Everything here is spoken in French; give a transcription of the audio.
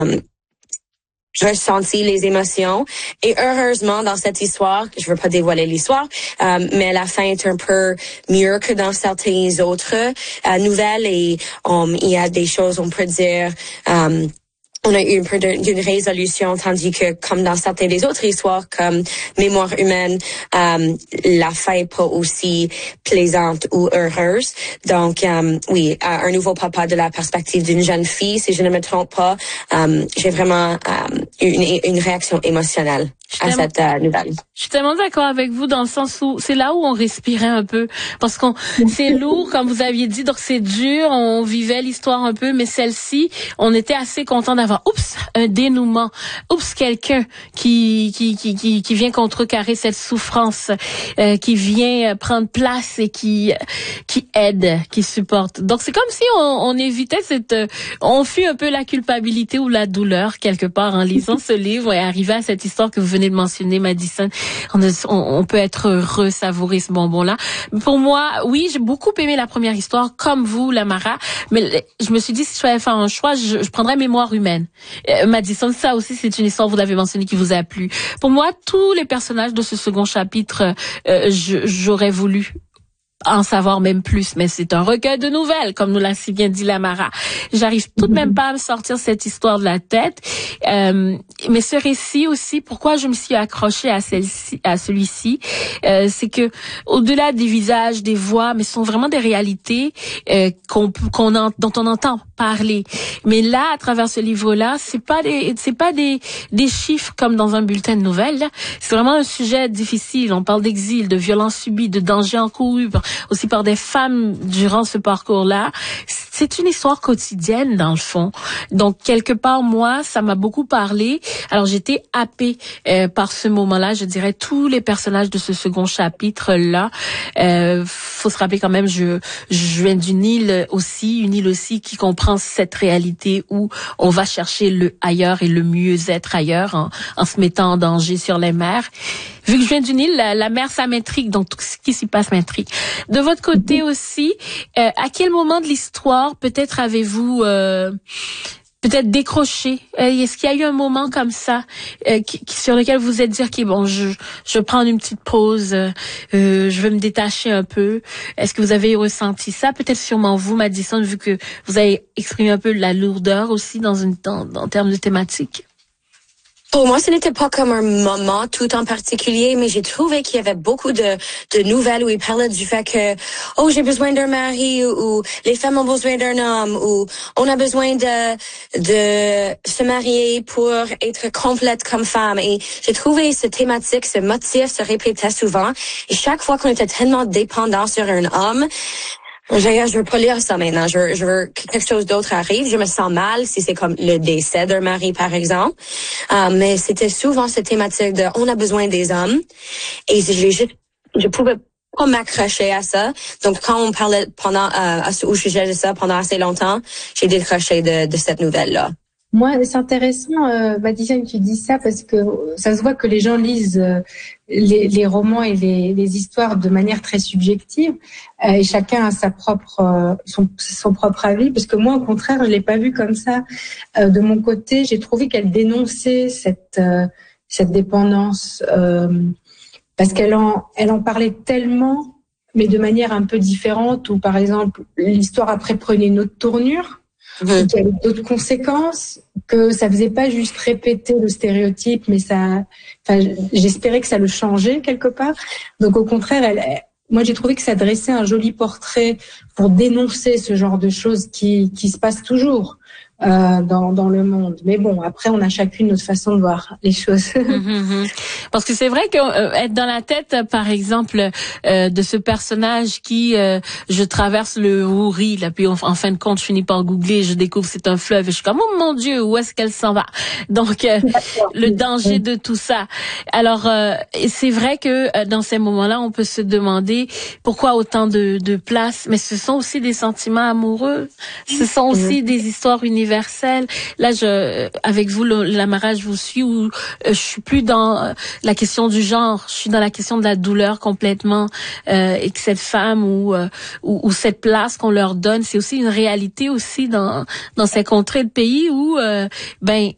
ressenti les émotions. Et heureusement, dans cette histoire, je veux pas dévoiler l'histoire, mais la fin est un peu mieux que dans certaines autres nouvelles. Et il y a des choses, on peut dire... on a eu un peu d'une résolution, tandis que, comme dans certaines des autres histoires, comme Mémoire humaine, la fin est pas aussi plaisante ou heureuse. Donc, oui, un nouveau papa de la perspective d'une jeune fille, si je ne me trompe pas, j'ai vraiment une réaction émotionnelle à cette nouvelle. Je suis tellement d'accord avec vous dans le sens où c'est là où on respirait un peu, parce qu'on c'est lourd comme vous aviez dit, donc c'est dur, on vivait l'histoire un peu, mais celle-ci, on était assez content d'avoir un dénouement, quelqu'un qui vient contrecarrer cette souffrance, qui vient prendre place et qui aide, qui supporte. Donc c'est comme si on évitait on fuit un peu la culpabilité ou la douleur quelque part en lisant ce livre et arriver à cette histoire que vous venez de mentionner, Madison. On peut être heureux, savourer ce bonbon-là. Pour moi, oui, j'ai beaucoup aimé la première histoire, comme vous, Lamara, mais je me suis dit, si je devais faire un choix, je prendrais Mémoire humaine. Madison, ça aussi, c'est une histoire, vous l'avez mentionné, qui vous a plu. Pour moi, tous les personnages de ce second chapitre, j'aurais voulu en savoir même plus, mais c'est un recueil de nouvelles, comme nous l'a si bien dit Lamara. J'arrive tout de même pas à me sortir cette histoire de la tête. Mais ce récit aussi, pourquoi je me suis accrochée à celui-ci, c'est que au-delà des visages, des voix, mais ce sont vraiment des réalités dont on entend parler. Mais là, à travers ce livre-là, c'est pas des chiffres comme dans un bulletin de nouvelles. Là. C'est vraiment un sujet difficile. On parle d'exil, de violences subies, de dangers encourus, aussi par des femmes durant ce parcours-là. C'est une histoire quotidienne, dans le fond. Donc, quelque part, moi, ça m'a beaucoup parlé. Alors, j'étais happée par ce moment-là. Je dirais tous les personnages de ce second chapitre-là. Faut se rappeler quand même, je viens d'une île aussi, une île aussi qui comprend cette réalité où on va chercher le ailleurs et le mieux-être ailleurs en se mettant en danger sur les mers. Vu que je viens d'une île, la mer, ça m'intrigue, donc tout ce qui s'y passe m'intrigue. De votre côté aussi, à quel moment de l'histoire peut-être avez-vous peut-être décroché? Est-ce qu'il y a eu un moment comme ça sur lequel vous vous êtes dit, OK, bon, je vais prendre une petite pause, je vais me détacher un peu. Est-ce que vous avez ressenti ça? Peut-être sûrement vous, Madison, vu que vous avez exprimé un peu la lourdeur aussi en termes de thématique. Pour moi, ce n'était pas comme un moment tout en particulier, mais j'ai trouvé qu'il y avait beaucoup de nouvelles où ils parlaient du fait que, j'ai besoin d'un mari, ou les femmes ont besoin d'un homme, ou on a besoin de se marier pour être complète comme femme. Et j'ai trouvé ce thématique, ce motif se répétait souvent. Et chaque fois qu'on était tellement dépendant sur un homme, je veux pas lire ça maintenant. Je veux que quelque chose d'autre arrive. Je me sens mal si c'est comme le décès d'un mari, par exemple. Mais c'était souvent cette thématique de on a besoin des hommes. Et je pouvais pas m'accrocher à ça. Donc, quand on parlait au sujet de ça pendant assez longtemps, j'ai décroché de cette nouvelle-là. Moi, c'est intéressant, Madison, tu dis ça parce que ça se voit que les gens lisent les romans et les histoires de manière très subjective et chacun a son propre avis. Parce que moi, au contraire, je l'ai pas vu comme ça. De mon côté, j'ai trouvé qu'elle dénonçait cette dépendance parce qu'elle en parlait tellement, mais de manière un peu différente. Ou par exemple, l'histoire après prenait une autre tournure. Qu'il y avait d'autres conséquences, que ça faisait pas juste répéter le stéréotype, mais j'espérais que ça le changeait quelque part. Donc au contraire, moi j'ai trouvé que ça dressait un joli portrait pour dénoncer ce genre de choses qui se passent toujours dans le monde. Mais bon, après on a chacune notre façon de voir les choses. Parce que c'est vrai que être dans la tête, par exemple, de ce personnage qui, je traverse le Wouri, là, puis en fin de compte, je finis par googler, je découvre c'est un fleuve, et je suis comme, oh mon Dieu, où est-ce qu'elle s'en va? Donc, le danger de tout ça. Alors, c'est vrai que dans ces moments-là, on peut se demander pourquoi autant de place, mais ce sont aussi des sentiments amoureux, ce sont aussi des histoires universelles. Là, avec vous, Lamara, je vous suis, où je suis plus dans la question du genre, je suis dans la question de la douleur complètement, et que cette femme ou cette place qu'on leur donne, c'est aussi une réalité aussi dans ces contrées de pays où